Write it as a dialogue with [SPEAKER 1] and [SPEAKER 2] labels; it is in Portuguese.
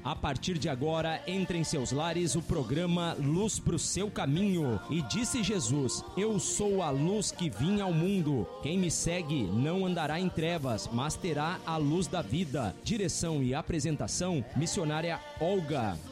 [SPEAKER 1] A partir de agora, entra em seus lares o programa Luz pro Seu Caminho. E disse Jesus: Eu sou a luz que vim ao mundo. Quem me segue não andará em trevas, mas terá a luz da vida. Direção e apresentação, missionária Olga.